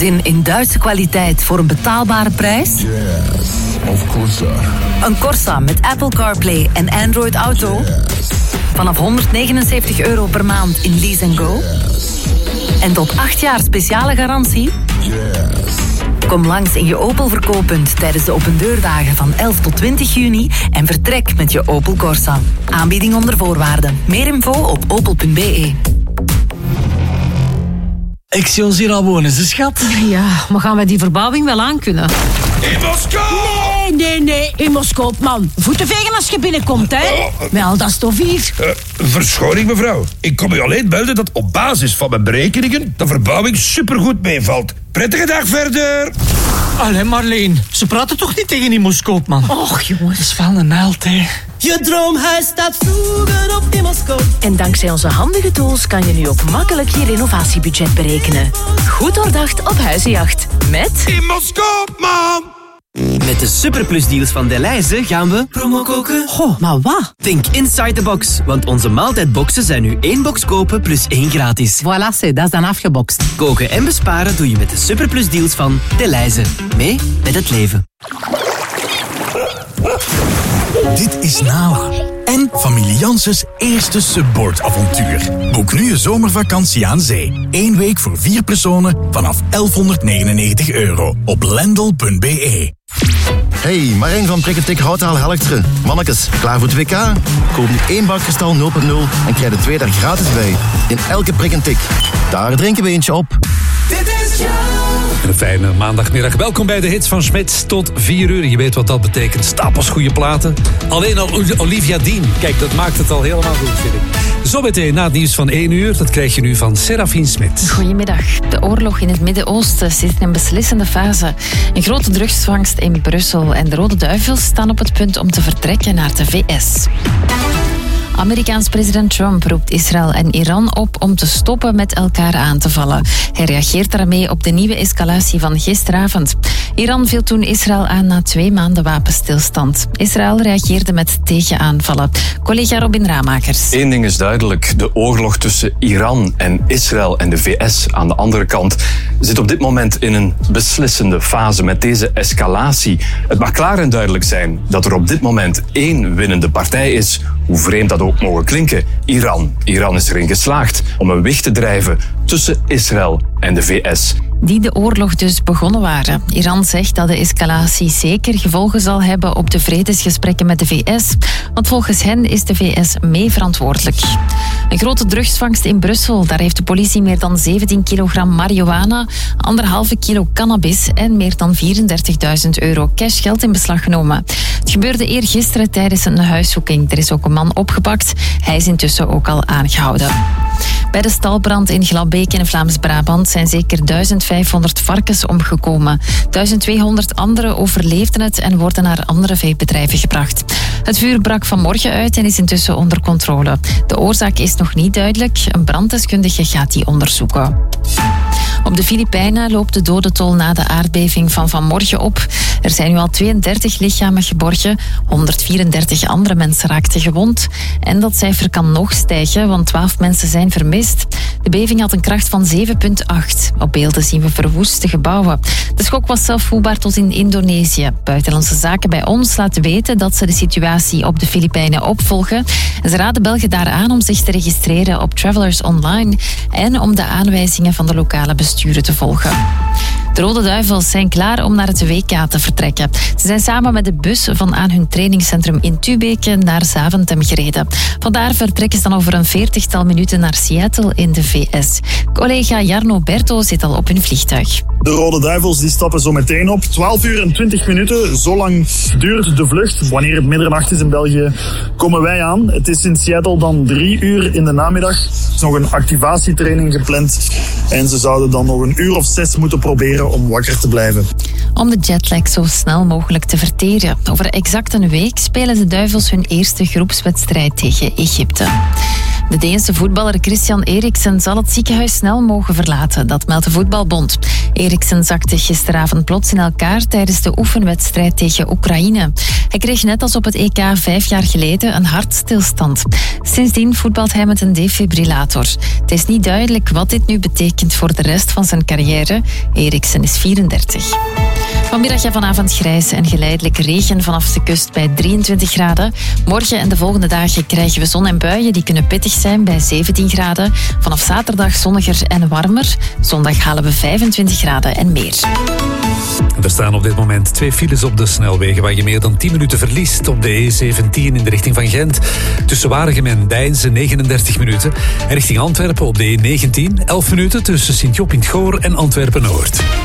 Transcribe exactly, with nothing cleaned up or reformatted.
Zin in Duitse kwaliteit voor een betaalbare prijs? Yes, of course. Een Corsa met Apple CarPlay en Android Auto? Yes. Vanaf honderdnegenenzeventig euro per maand in Lease and Go? Yes. En tot acht jaar speciale garantie? Yes. Kom langs in je Opel verkooppunt tijdens de opendeurdagen van elf tot twintig juni en vertrek met je Opel Corsa. Aanbieding onder voorwaarden. Meer info op opel punt b e. Excelsior wonen ze, schat. Ja, maar gaan wij die verbouwing wel aankunnen? Immoscoop! Nee, nee, nee, Immoscoop, man. Voeten vegen als je binnenkomt, hè. Oh, uh, wel, dat is toch hier. Uh, verschoning, mevrouw. Ik kom u alleen melden dat op basis van mijn berekeningen de verbouwing supergoed meevalt. Prettige dag verder. Allee, Marleen, ze praten toch niet tegen die Immoscoop, man? Och, jongens. Dat is wel een naald, hè. Je droomhuis staat vroeger op Immoscoop. En dankzij onze handige tools kan je nu ook makkelijk je renovatiebudget berekenen. Goed doordacht op huizenjacht. Met Immoscoop, man. Met de Superplus deals van Delhaize gaan we promo koken. Goh, maar wat? Think inside the box, want onze maaltijdboxen zijn nu één box kopen plus één gratis. Voilà, dat is dan afgebokst. Koken en besparen doe je met de Superplus deals van Delhaize. Mee met het leven. Dit is Nala en familie Janssens eerste Subboard-avontuur. Boek nu je zomervakantie aan zee. Eén week voor vier personen vanaf elfhonderdnegenennegentig euro op lendl punt b e. Hey, Marijn van Prikketik Houtaal Helchteren. Mannekes, klaar voor het W K? Koop nu één bak kristal nul punt nul en krijg er twee daar gratis bij. In elke prik en tik. Daar drinken we eentje op. Dit is jou. Een fijne maandagmiddag. Welkom bij de hits van Smits tot vier uur. Je weet wat dat betekent. Stapels goede platen. Alleen al Olivia Dean. Kijk, dat maakt het al helemaal goed, vind ik. Zometeen na het nieuws van één uur. Dat krijg je nu van Serafine Smits. Goedemiddag. De oorlog in het Midden-Oosten zit in een beslissende fase. Een grote drugsvangst in Brussel en de Rode Duivels staan op het punt om te vertrekken naar de V S. Amerikaans president Trump roept Israël en Iran op om te stoppen met elkaar aan te vallen. Hij reageert daarmee op de nieuwe escalatie van gisteravond. Iran viel toen Israël aan na twee maanden wapenstilstand. Israël reageerde met tegenaanvallen. Collega Robin Ramakers. Eén ding is duidelijk. De oorlog tussen Iran en Israël en de V S aan de andere kant zit op dit moment in een beslissende fase met deze escalatie. Het mag klaar en duidelijk zijn dat er op dit moment één winnende partij is. Hoe vreemd dat ook mogen klinken, Iran. Iran is erin geslaagd om een weg te drijven tussen Israël en de V S. Die de oorlog dus begonnen waren. Iran zegt dat de escalatie zeker gevolgen zal hebben op de vredesgesprekken met de V S, want volgens hen is de V S mee verantwoordelijk. Een grote drugsvangst in Brussel. Daar heeft de politie meer dan zeventien kilogram marihuana, anderhalve kilo cannabis en meer dan vierendertigduizend euro cashgeld in beslag genomen. Het gebeurde eergisteren tijdens een huiszoeking. Er is ook een man opgepakt. Hij is intussen ook al aangehouden. Bij de stalbrand in Glabbeek in Vlaams-Brabant zijn zeker duizend vijfhonderd varkens omgekomen. duizend tweehonderd anderen overleefden het en worden naar andere veebedrijven gebracht. Het vuur brak vanmorgen uit en is intussen onder controle. De oorzaak is nog niet duidelijk. Een branddeskundige gaat die onderzoeken. Op de Filipijnen loopt de dodentol na de aardbeving van vanmorgen op. Er zijn nu al tweeëndertig lichamen geborgen. honderdvierendertig andere mensen raakten gewond. En dat cijfer kan nog stijgen, want twaalf mensen zijn vermist. De beving had een kracht van zeven komma acht. Op beelden zien we verwoeste gebouwen. De schok was zelf voelbaar tot in Indonesië. Buitenlandse Zaken bij ons laten weten dat ze de situatie op de Filipijnen opvolgen. Ze raden Belgen daar aan om zich te registreren op Travelers Online en om de aanwijzingen van de lokale besturen te volgen. De Rode Duivels zijn klaar om naar het W K te vertrekken. Ze zijn samen met de bus van aan hun trainingscentrum in Tubeke naar Zaventem gereden. Vandaar vertrekken ze dan over een veertigtal minuten naar Seattle in de V S. Collega Jarno Berto zit al op hun vliegtuig. De Rode Duivels die stappen zo meteen op. twaalf uur en twintig minuten, zo lang duurt de vlucht. Wanneer het middernacht is in België, komen wij aan. Het is in Seattle dan drie uur in de namiddag. Er is nog een activatietraining gepland. En ze zouden dan nog een uur of zes moeten proberen om wakker te blijven. Om de jetlag zo snel mogelijk te verteren. Over exact een week spelen de Duivels hun eerste groepswedstrijd tegen Egypte. De Deense voetballer Christian Eriksen zal het ziekenhuis snel mogen verlaten. Dat meldt de Voetbalbond. Eriksen zakte gisteravond plots in elkaar tijdens de oefenwedstrijd tegen Oekraïne. Hij kreeg net als op het E K vijf jaar geleden een hartstilstand. Sindsdien voetbalt hij met een defibrillator. Het is niet duidelijk wat dit nu betekent voor de rest van zijn carrière. Eriksen is vierendertig. Vanmiddag en vanavond grijs en geleidelijk regen vanaf de kust bij drieëntwintig graden. Morgen en de volgende dagen krijgen we zon en buien die kunnen pittig zijn bij zeventien graden. Vanaf zaterdag zonniger en warmer. Zondag halen we vijfentwintig graden en meer. Er staan op dit moment twee files op de snelwegen waar je meer dan tien minuten verliest. Op de E zeventien in de richting van Gent. Tussen Waregem en Deinze negenendertig minuten. En richting Antwerpen op de E negentien elf minuten tussen Sint-Job in het Goor en Antwerpen-Noord.